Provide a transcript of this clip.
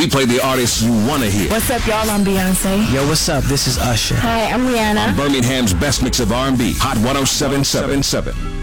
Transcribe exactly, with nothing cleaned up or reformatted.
We play the artists you want to hear. What's up, y'all? I'm Beyonce. Yo, what's up? This is Usher. Hi, I'm Rihanna. On Birmingham's best mix of R and B, Hot ten seventy-seven point seven.